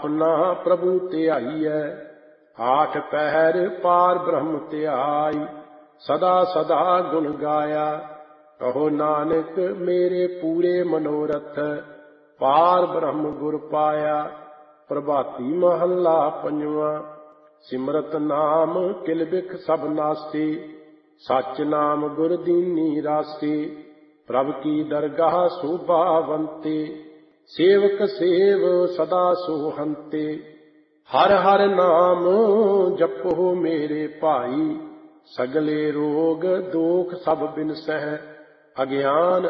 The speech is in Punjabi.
ਆਪਣਾ ਪ੍ਰਭੂ ਧਿਆਈਐ। ਆਠ ਪਹਿਰ ਪਾਰ ਬ੍ਰਹਮ ਧਿਆਈ, ਸਦਾ ਸਦਾ ਗੁਣ ਗਾਇਆ। ਕਹੋ ਨਾਨਕ ਮੇਰੇ ਪੂਰੇ ਮਨੋਰਥ, ਪਾਰ ਬ੍ਰਹਮ ਗੁਰ ਪਾਇਆ। ਪ੍ਰਭਾਤੀ ਮਹੱਲਾ ਪੰਜਵਾਂ। ਸਿਮਰਤ ਨਾਮ ਕਿਲ ਬਿਖ ਸਭ ਨਾਸੀ, ਸੱਚ ਨਾਮ ਗੁਰ ਦੀਨੀ ਰਾਸੀ। ਪ੍ਰਭ ਕੀ ਦਰਗਾਹ ਸ਼ੋਭਾਵੰਤੇ, ਸੇਵਕ ਸੇਵ ਸਦਾ ਸੋਹੰਤੇ। ਹਰ ਹਰ ਨਾਮ ਜਪੋ ਮੇਰੇ ਭਾਈ, ਸਗਲੇ ਰੋਗ ਦੋਖ ਸਭ ਬਿਨਸਹਿ। ਅਗਿਆਨ